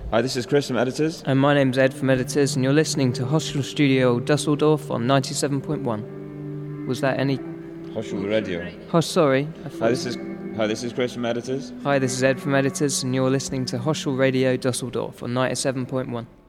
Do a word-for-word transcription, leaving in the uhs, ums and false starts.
Hi, this is Chris from Editors. And my name's Ed from Editors, and you're listening to Hostel Studio Dusseldorf on ninety-seven point one. Was that any... Hostel Radio. Oh, sorry. I thought... Hi, this is Hi, this is Chris from Editors. Hi, this is Ed from Editors, and you're listening to Hostel Radio Dusseldorf on ninety-seven point one.